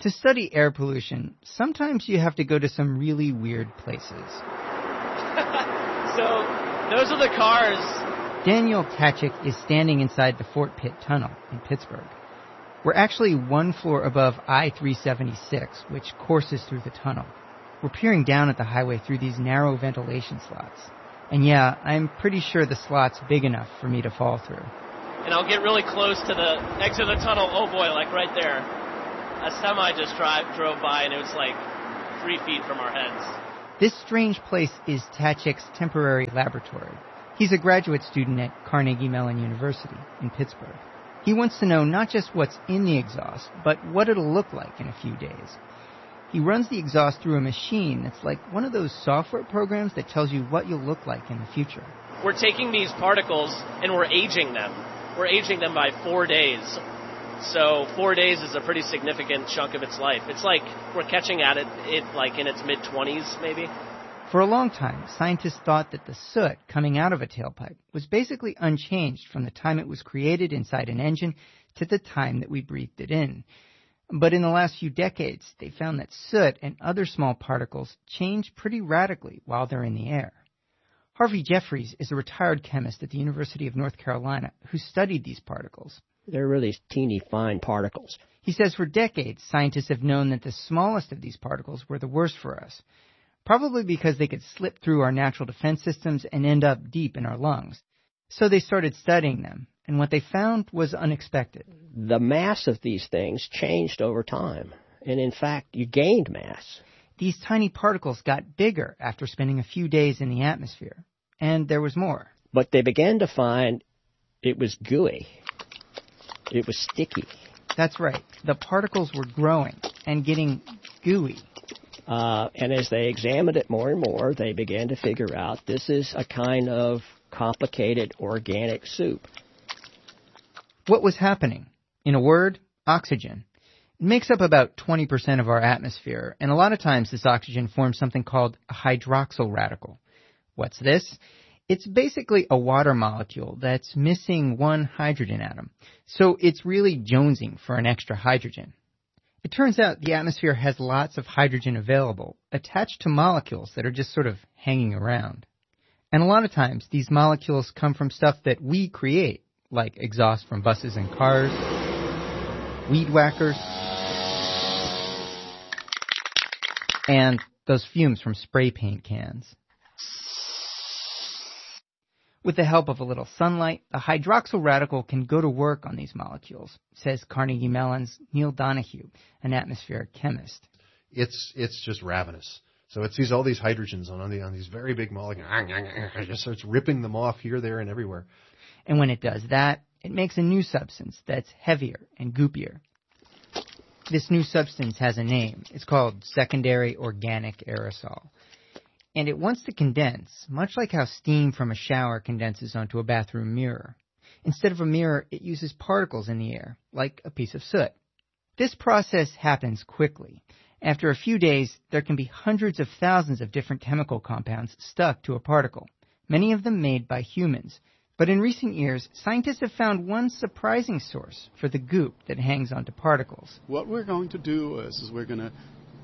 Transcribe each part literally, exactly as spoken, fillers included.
To study air pollution, sometimes you have to go to some really weird places. So, those are the cars. Daniel Tachik is standing inside the Fort Pitt Tunnel in Pittsburgh. We're actually one floor above I three seventy-six, which courses through the tunnel. We're peering down at the highway through these narrow ventilation slots. And yeah, I'm pretty sure the slot's big enough for me to fall through. And I'll get really close to the exit of the tunnel. Oh boy, like right there. A semi just drive, drove by and it was like three feet from our heads. This strange place is Tachik's temporary laboratory. He's a graduate student at Carnegie Mellon University in Pittsburgh. He wants to know not just what's in the exhaust, but what it'll look like in a few days. He runs the exhaust through a machine that's like one of those software programs that tells you what you'll look like in the future. We're taking these particles and we're aging them. We're aging them by four days. So four days is a pretty significant chunk of its life. It's like we're catching at it, it like in its mid-twenties, maybe. For a long time, scientists thought that the soot coming out of a tailpipe was basically unchanged from the time it was created inside an engine to the time that we breathed it in. But in the last few decades, they found that soot and other small particles change pretty radically while they're in the air. Harvey Jeffries is a retired chemist at the University of North Carolina who studied these particles. They're really teeny fine particles. He says for decades, scientists have known that the smallest of these particles were the worst for us, probably because they could slip through our natural defense systems and end up deep in our lungs. So they started studying them, and what they found was unexpected. The mass of these things changed over time, and in fact, you gained mass. These tiny particles got bigger after spending a few days in the atmosphere, and there was more. But they began to find it was gooey. It was sticky. That's right. The particles were growing and getting gooey. Uh, and as they examined it more and more, they began to figure out this is a kind of complicated organic soup. What was happening? In a word, oxygen. It makes up about twenty percent of our atmosphere, and a lot of times this oxygen forms something called a hydroxyl radical. What's this? It's basically a water molecule that's missing one hydrogen atom, so it's really jonesing for an extra hydrogen. It turns out the atmosphere has lots of hydrogen available, attached to molecules that are just sort of hanging around. And a lot of times, these molecules come from stuff that we create, like exhaust from buses and cars, weed whackers, and those fumes from spray paint cans. With the help of a little sunlight, the hydroxyl radical can go to work on these molecules, says Carnegie Mellon's Neil Donahue, an atmospheric chemist. It's it's just ravenous. So it sees all these hydrogens on, on, the, on these very big molecules. It just starts ripping them off here, there, and everywhere. And when it does that, it makes a new substance that's heavier and goopier. This new substance has a name. It's called secondary organic aerosol. And it wants to condense, much like how steam from a shower condenses onto a bathroom mirror. Instead of a mirror, it uses particles in the air, like a piece of soot. This process happens quickly. After a few days, there can be hundreds of thousands of different chemical compounds stuck to a particle, many of them made by humans. But in recent years, scientists have found one surprising source for the goop that hangs onto particles. What we're going to do is, is we're going to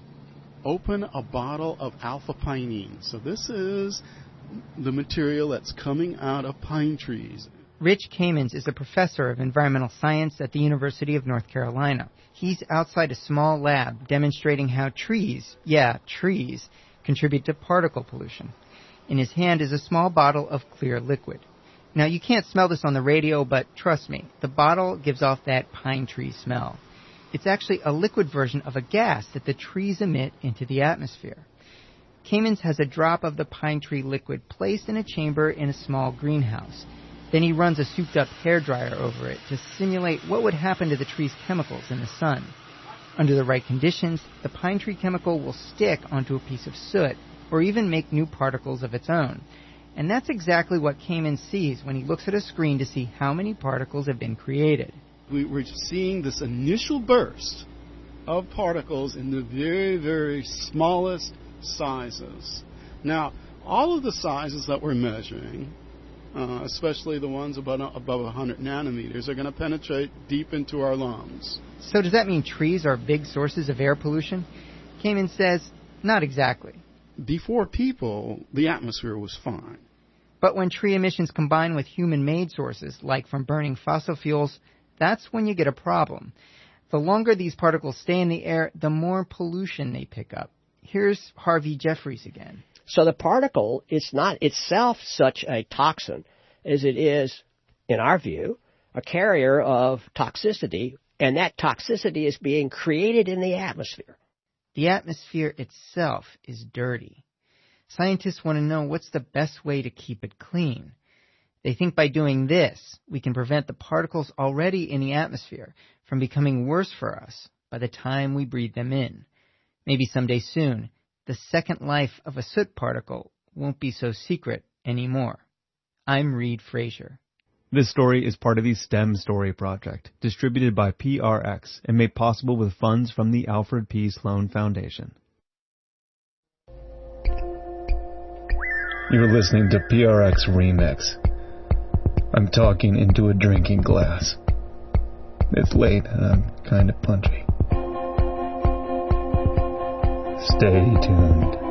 open a bottle of alpha-pinene. So this is the material that's coming out of pine trees. Rich Kamens is a professor of environmental science at the University of North Carolina. He's outside a small lab demonstrating how trees, yeah, trees, contribute to particle pollution. In his hand is a small bottle of clear liquid. Now, you can't smell this on the radio, but trust me, the bottle gives off that pine tree smell. It's actually a liquid version of a gas that the trees emit into the atmosphere. Kamens has a drop of the pine tree liquid placed in a chamber in a small greenhouse. Then he runs a souped-up hairdryer over it to simulate what would happen to the tree's chemicals in the sun. Under the right conditions, the pine tree chemical will stick onto a piece of soot or even make new particles of its own. And that's exactly what Kamens sees when he looks at a screen to see how many particles have been created. We were seeing this initial burst of particles in the very, very smallest sizes. Now, all of the sizes that we're measuring uh, especially the ones above, above one hundred nanometers, are going to penetrate deep into our lungs. So does that mean trees are big sources of air pollution? Kamen says, not exactly. Before people, the atmosphere was fine. But when tree emissions combine with human-made sources, like from burning fossil fuels, that's when you get a problem. The longer these particles stay in the air, the more pollution they pick up. Here's Harvey Jeffries again. So the particle is not itself such a toxin as it is, in our view, a carrier of toxicity, and that toxicity is being created in the atmosphere. The atmosphere itself is dirty. Scientists want to know what's the best way to keep it clean. They think by doing this, we can prevent the particles already in the atmosphere from becoming worse for us by the time we breathe them in. Maybe someday soon, the second life of a soot particle won't be so secret anymore. I'm Reed Frazier. This story is part of the STEM Story Project, distributed by P R X and made possible with funds from the Alfred P. Sloan Foundation. You're listening to P R X Remix. I'm talking into a drinking glass. It's late and I'm kind of punchy. Stay tuned.